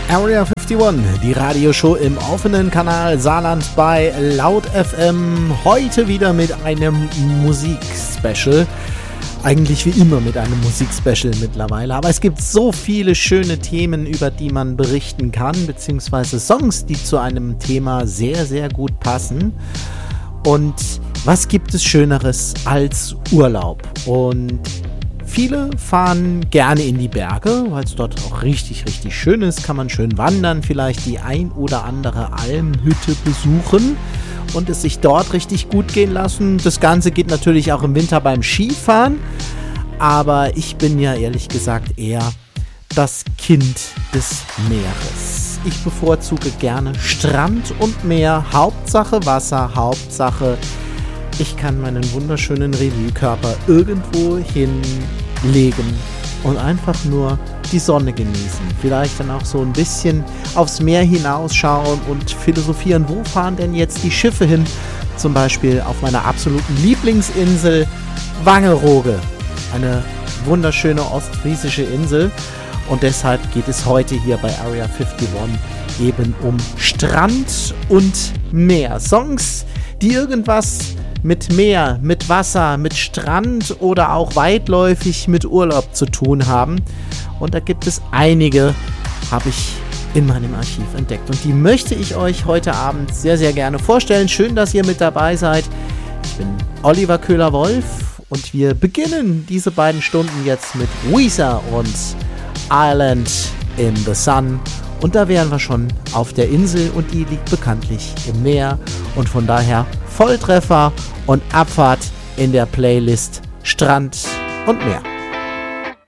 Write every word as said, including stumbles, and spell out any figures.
Area einundfünfzig, die Radioshow im offenen Kanal Saarland bei Laut F M. Heute wieder mit einem Musikspecial. Eigentlich wie immer mit einem Musikspecial mittlerweile. Aber es gibt so viele schöne Themen, über die man berichten kann, beziehungsweise Songs, die zu einem Thema sehr, sehr gut passen. Und was gibt es Schöneres als Urlaub? Und viele fahren gerne in die Berge, weil es dort auch richtig, richtig schön ist. Kann man schön wandern, vielleicht die ein oder andere Almhütte besuchen und es sich dort richtig gut gehen lassen. Das Ganze geht natürlich auch im Winter beim Skifahren. Aber ich bin ja ehrlich gesagt eher das Kind des Meeres. Ich bevorzuge gerne Strand und Meer. Hauptsache Wasser, Hauptsache ich kann meinen wunderschönen Revue-Körper irgendwo hinlegen und einfach nur die Sonne genießen. Vielleicht dann auch so ein bisschen aufs Meer hinausschauen und philosophieren, wo fahren denn jetzt die Schiffe hin? Zum Beispiel auf meiner absoluten Lieblingsinsel Wangerooge. Eine wunderschöne ostfriesische Insel. Und deshalb geht es heute hier bei Area einundfünfzig eben um Strand und Meer. Songs, die irgendwas mit Meer, mit Wasser, mit Strand oder auch weitläufig mit Urlaub zu tun haben. Und da gibt es einige, habe ich in meinem Archiv entdeckt. Und die möchte ich euch heute Abend sehr, sehr gerne vorstellen. Schön, dass ihr mit dabei seid. Ich bin Oliver Köhler-Wolf und wir beginnen diese beiden Stunden jetzt mit Weezer und Island in the Sun. Und da wären wir schon auf der Insel und die liegt bekanntlich im Meer. Und von daher Volltreffer und Abfahrt in der Playlist Strand und Meer.